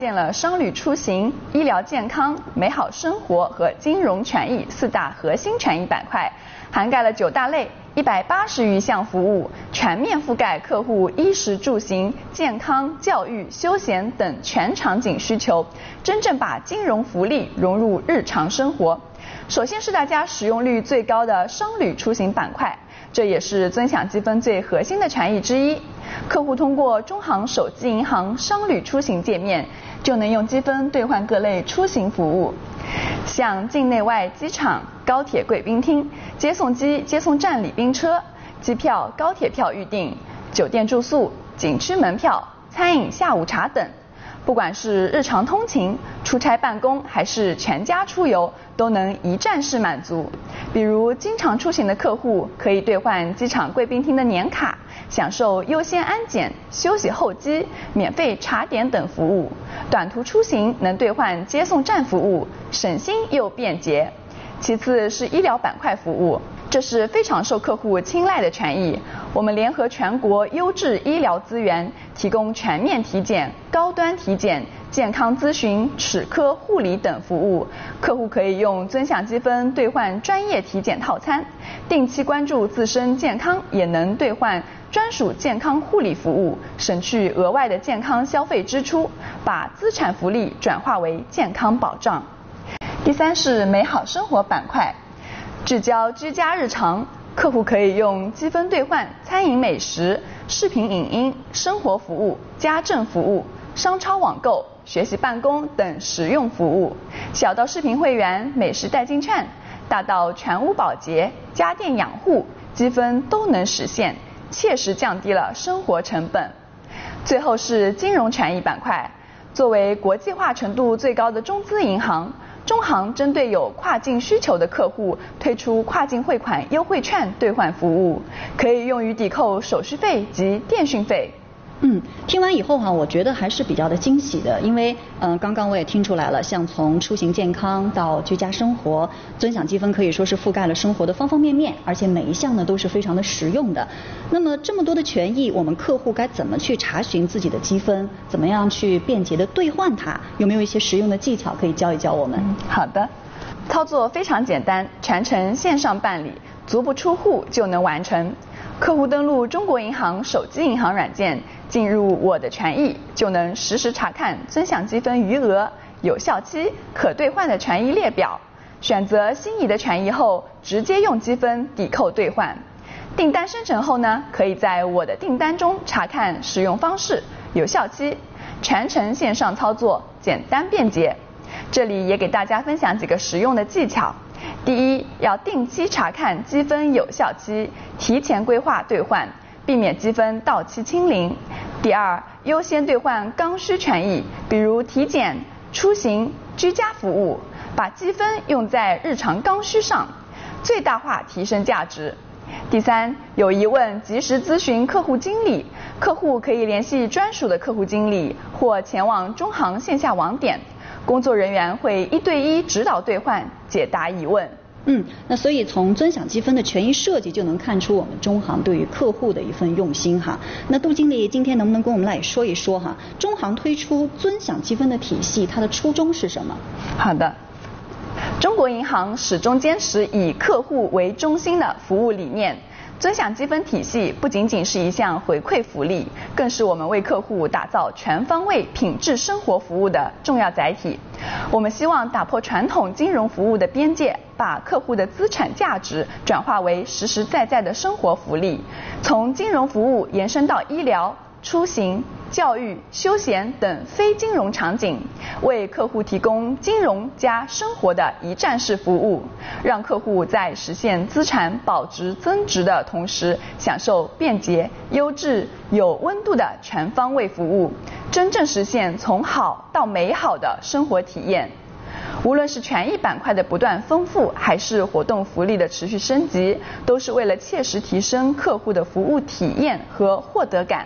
建了商旅出行、医疗健康、美好生活和金融权益4大核心权益板块，涵盖了9大类180余项服务，全面覆盖客户衣食住行、健康、教育、休闲等全场景需求，真正把金融福利融入日常生活。首先是大家使用率最高的商旅出行板块，这也是尊享积分最核心的权益之一。客户通过中行手机银行商旅出行界面，就能用积分兑换各类出行服务，像境内外机场、高铁贵宾厅、接送机、接送站礼宾车、机票、高铁票预订、酒店住宿、景区门票、餐饮下午茶等。不管是日常通勤、出差办公，还是全家出游，都能一站式满足。比如经常出行的客户可以兑换机场贵宾厅的年卡，享受优先安检、休息候机、免费茶点等服务。短途出行能兑换接送站服务，省心又便捷。其次是医疗板块服务，这是非常受客户青睐的权益。我们联合全国优质医疗资源，提供全面体检、高端体检、健康咨询、齿科护理等服务。客户可以用尊享积分兑换专业体检套餐，定期关注自身健康，也能兑换专属健康护理服务，省去额外的健康消费支出，把资产福利转化为健康保障。第三是美好生活板块，聚焦居家日常，客户可以用积分兑换餐饮美食、视频影音、生活服务、家政服务、商超网购、学习办公等实用服务。小到视频会员、美食代金券，大到全屋保洁、家电养护，积分都能实现，切实降低了生活成本。最后是金融权益板块，作为国际化程度最高的中资银行，中行针对有跨境需求的客户，推出跨境汇款优惠券兑换服务，可以用于抵扣手续费及电讯费。 听完以后我觉得还是比较的惊喜的，因为刚刚我也听出来了，像从出行健康到居家生活，尊享积分可以说是覆盖了生活的方方面面，而且每一项呢都是非常的实用的。那么这么多的权益，我们客户该怎么去查询自己的积分？怎么样去便捷的兑换它？有没有一些实用的技巧可以教一教我们？ 好的，操作非常简单，全程线上办理，足不出户就能完成。客户登录中国银行手机银行软件，进入我的权益，就能实时查看尊享积分余额、有效期、可兑换的权益列表。选择心仪的权益后，直接用积分抵扣兑换。订单生成后呢，可以在我的订单中查看使用方式、有效期，全程线上操作，简单便捷。这里也给大家分享几个实用的技巧。第一，要定期查看积分有效期，提前规划兑换，避免积分到期清零。第二，优先兑换刚需权益，比如体检、出行、居家服务，把积分用在日常刚需上，最大化提升价值。第三，有疑问及时咨询客户经理，客户可以联系专属的客户经理，或前往中行线下网点，工作人员会1对1指导兑换，解答疑问。 那所以从尊享积分的权益设计就能看出我们中行对于客户的一份用心哈。那杜经理今天能不能跟我们来说一说中行推出尊享积分的体系，它的初衷是什么？ 好的，中国银行始终坚持以客户为中心的服务理念。尊享积分体系不仅仅是一项回馈福利，更是我们为客户打造全方位品质生活服务的重要载体。我们希望打破传统金融服务的边界，把客户的资产价值转化为实实在在的生活福利，从金融服务延伸到医疗、出行、教育、休闲等非金融场景，为客户提供金融加生活的一站式服务，让客户在实现资产保值增值的同时，享受便捷、优质、有温度的全方位服务，真正实现从好到美好的生活体验。无论是权益板块的不断丰富，还是活动福利的持续升级，都是为了切实提升客户的服务体验和获得感，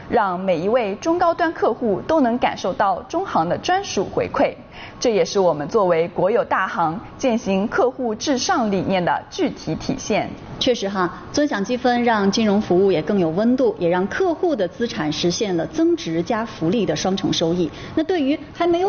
让每一位中高端客户都能感受到中行的专属回馈。这也是我们作为国有大行践行客户至上理念的具体体现。 确实哈，尊享积分让金融服务也更有温度，也让客户的资产实现了增值加福利的双重收益。那对于还没有